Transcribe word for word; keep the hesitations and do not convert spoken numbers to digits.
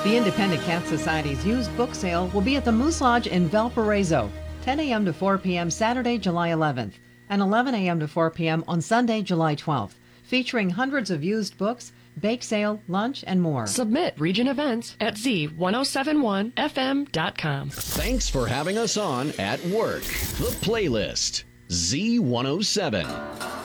The Independent Cat Society's used book sale will be at the Moose Lodge in Valparaiso, ten a.m. to four p.m. Saturday, July eleventh, and eleven a.m. to four p.m. on Sunday, July twelfth, featuring hundreds of used books, bake sale, lunch, and more. Submit Region Events at z ten seventy-one f m dot com. Thanks for having us on At Work. The Playlist, Z one oh seven.